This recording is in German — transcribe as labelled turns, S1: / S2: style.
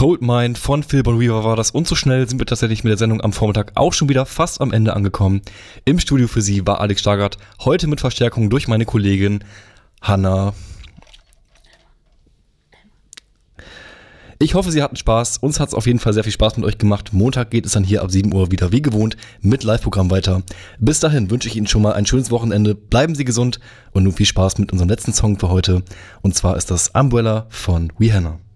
S1: Cold Mine von Phil Bon Weaver war das. Und so schnell sind wir tatsächlich mit der Sendung am Vormittag auch schon wieder fast am Ende angekommen. Im Studio für Sie war Alex Stargard, heute mit Verstärkung durch meine Kollegin Hanna. Ich hoffe, Sie hatten Spaß. Uns hat es auf jeden Fall sehr viel Spaß mit euch gemacht. Montag geht es dann hier ab 7 Uhr wieder wie gewohnt mit Live-Programm weiter. Bis dahin wünsche ich Ihnen schon mal ein schönes Wochenende. Bleiben Sie gesund und nun viel Spaß mit unserem letzten Song für heute. Und zwar ist das Umbrella von Rihanna.